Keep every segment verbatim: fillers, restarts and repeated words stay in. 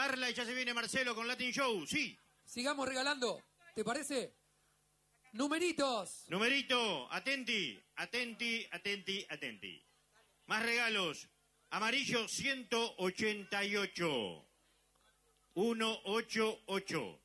Carla y ya se viene Marcelo con Latin Show, sí. Sigamos regalando, ¿te parece? Numeritos. Numerito, atenti, atenti, atenti, atenti. Más regalos. Amarillo ciento ochenta y ocho. ciento ochenta y ocho.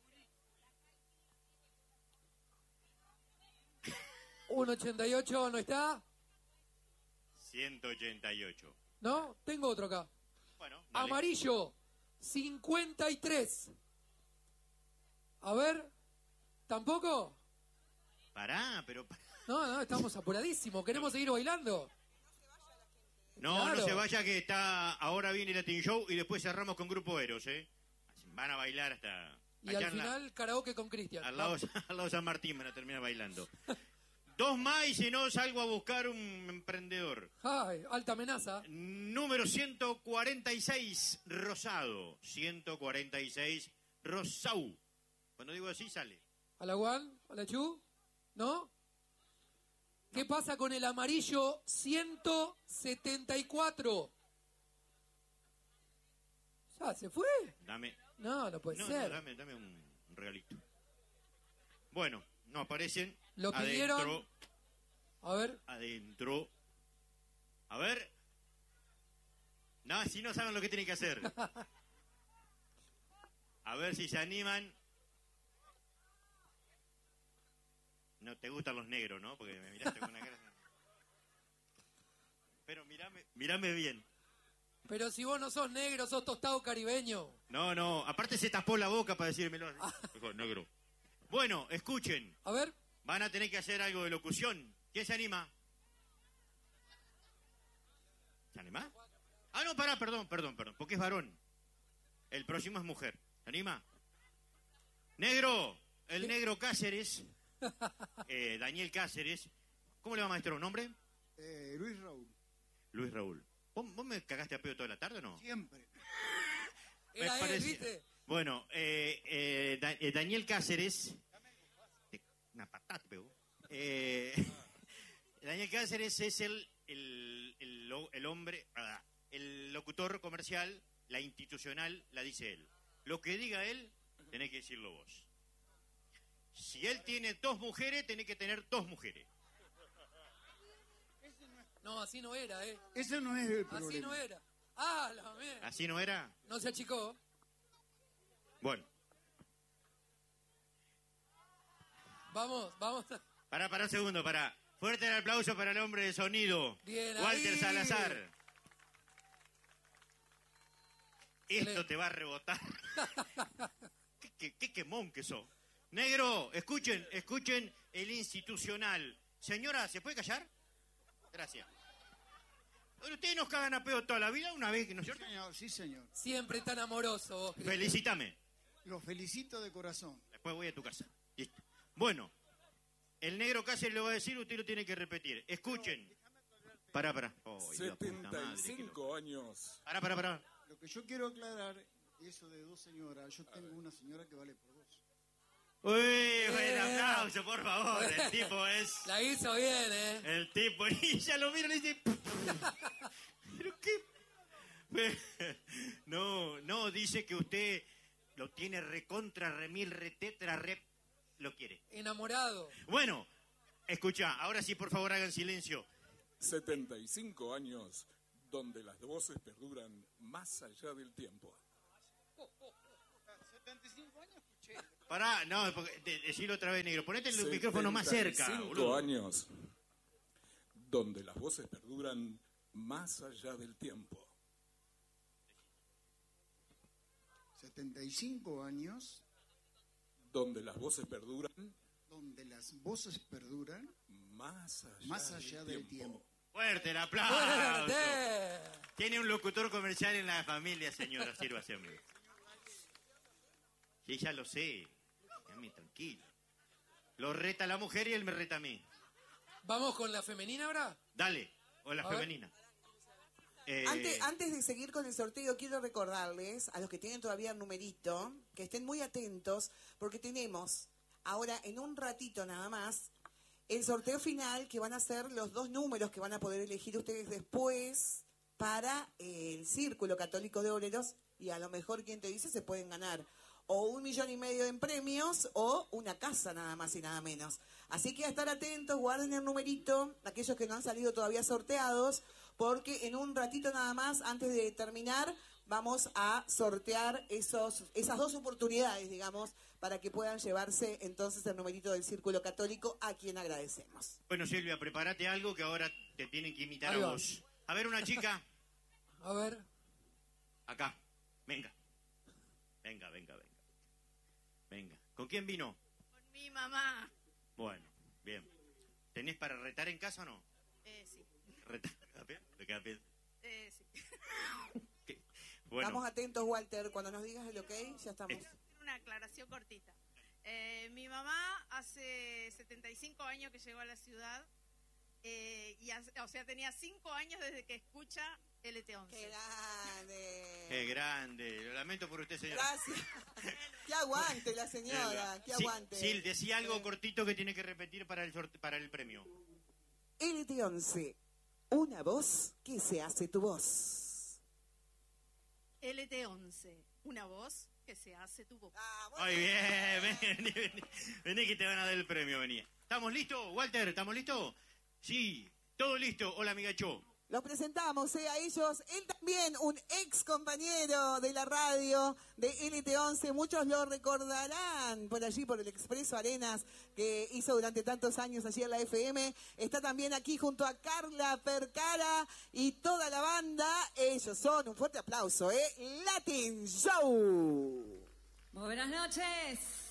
ciento ochenta y ocho, ¿no está? ciento ochenta y ocho. ¿No? Tengo otro acá. Bueno, dale. Amarillo, cincuenta y tres. A ver, ¿tampoco? Pará, pero... No, no, estamos apuradísimos, queremos seguir bailando. No, Claro. no se vaya que está... Ahora viene el Latin Show y después cerramos con Grupo Eros, ¿eh? Van a bailar hasta... Y allá al en la- final, karaoke con Cristian. Al lado, al lado de San Martín van a terminar bailando. Dos más y si no salgo a buscar un emprendedor. Ay, alta amenaza. Número ciento cuarenta y seis, Rosado. ciento cuarenta y seis, Rosau. Cuando digo así, sale. ¿A la Juan? ¿A la Chu? ¿No? ¿Qué pasa con el amarillo ciento setenta y cuatro? ¿Ya se fue? Dame. No, no puede No, ser. no, dame, dame un, un regalito. Bueno, no aparecen. Lo Adentro, pidieron. A ver. adentro. A ver. No, si no saben lo que tienen que hacer. A ver si se animan. No te gustan los negros, ¿no? Porque me miraste con una cara. Pero mirame, mirame bien. Pero si vos no sos negro, sos tostado caribeño. No, no, aparte se tapó la boca para decírmelo. Dijo, negro. Bueno, escuchen. A ver. Van a tener que hacer algo de locución. ¿Quién se anima? ¿Se anima? Ah, no, pará, perdón, perdón, perdón. Porque es varón. El próximo es mujer. ¿Se anima? Negro. El ¿Qué? negro Cáceres. Eh, Daniel Cáceres. ¿Cómo le va, maestro? ¿Nombre? Eh, Luis Raúl. Luis Raúl. ¿Vos, vos me cagaste a pedo toda la tarde o no? Siempre. Era Me él, parece- ¿viste? Bueno, eh, eh, Da- eh, Daniel Cáceres. Eh, Una patada te pegó. Eh, Daniel Cáceres es el, el, el, lo- el hombre, ah, el locutor comercial, la institucional, la dice él. Lo que diga él, tenés que decirlo vos. Si él tiene dos mujeres, tenés que tener dos mujeres. No, así no era, ¿eh? Ese no es el problema. Así no era. Ah, la mierda. ¿Así no era? No se achicó. Bueno, Vamos, vamos. pará, pará un segundo, pará. Fuerte el aplauso para el hombre de sonido. Bien Walter ahí. Salazar. Esto Le- te va a rebotar. ¿Qué, qué, qué quemón que sos. Negro, escuchen, escuchen el institucional. Señora, ¿se puede callar? Gracias. Pero ustedes nos cagan a pedo toda la vida, una vez que no es Sí, cierto. señor, sí, señor. Siempre tan amoroso vos, Cristian. Felicítame. Los felicito de corazón. Después voy a tu casa. Listo. Bueno, el negro Cáceres lo va a decir, usted lo tiene que repetir. Escuchen. Pará, pará. Oh, la puta setenta madre, y que cinco años. lo- Pará, pará, pará. Lo que yo quiero aclarar, eso de dos señoras, yo tengo una señora que vale por dos. Uy, buen Eh. aplauso, por favor. El tipo es... La hizo bien, ¿eh? El tipo, y ya lo mira y le dice... ¿Pero qué? No, no, dice que usted lo tiene recontra, remil, retetra, rep... Lo quiere. Enamorado. Bueno, escucha, ahora sí, por favor, hagan silencio. setenta y cinco años donde las voces perduran más allá del tiempo. setenta y cinco años, escuché. Pará, no, porque, de- decilo otra vez, negro. Ponete el micrófono más cerca, setenta y cinco boludo. años donde las voces perduran más allá del tiempo. setenta y cinco años, Donde las voces perduran donde las voces perduran más allá, más allá del tiempo. Fuerte el aplauso. ¡Fuerte! Tiene un locutor comercial en la familia, señora, sírvase a mí. Sí, ya lo sé. Déjame tranquilo. Lo reta la mujer y él me reta a mí. ¿Vamos con la femenina ahora? Dale, o la A ver. femenina. Eh, Antes, antes de seguir con el sorteo, quiero recordarles a los que tienen todavía el numerito que estén muy atentos porque tenemos ahora en un ratito nada más el sorteo final que van a ser los dos números que van a poder elegir ustedes después para el Círculo Católico de Obreros y a lo mejor, quien te dice, se pueden ganar o un millón y medio en premios o una casa nada más y nada menos. Así que a estar atentos, guarden el numerito, aquellos que no han salido todavía sorteados, porque en un ratito nada más, antes de terminar, vamos a sortear esos, esas dos oportunidades, digamos, para que puedan llevarse entonces el numerito del Círculo Católico, a quien agradecemos. Bueno, Silvia, prepárate algo que ahora te tienen que imitar Ahí a va. vos. A ver, una chica. A ver. Acá. Venga. Venga, venga, venga. Venga. ¿Con quién vino? Con mi mamá. Bueno, bien. ¿Tenés para retar en casa o no? Eh, sí. Retar. ¿Te queda bien? Eh, sí. ¿Qué? Bueno, Estamos atentos, Walter, cuando nos digas el ok, ya estamos. Eh. Quiero hacer una aclaración cortita. Eh, mi mamá hace setenta y cinco años que llegó a la ciudad, eh, y hace- o sea, tenía cinco años desde que escucha L T once. ¡Qué grande! qué grande. Lo lamento por usted, señora. Gracias. ¡Que aguante la señora! ¡Que Sí, aguante! Sil, decía algo Eh. cortito que tiene que repetir para el, sorte- para el premio. L T once, una voz que se hace tu voz. L T once, una voz que se hace tu voz. Ah, Muy bien, vení, vení, vení que te van a dar el premio, vení. ¿Estamos listos, Walter? ¿Estamos listos? Sí, todo listo. Hola, amiga Cho. Los presentamos eh, a ellos. Él también, un ex compañero de la radio de L T once. Muchos lo recordarán por allí, por el Expreso Arenas, que hizo durante tantos años allí en la F M. Está también aquí junto a Carla Percara y toda la banda. Ellos son, un fuerte aplauso, ¿eh? Latin Show. Muy buenas noches.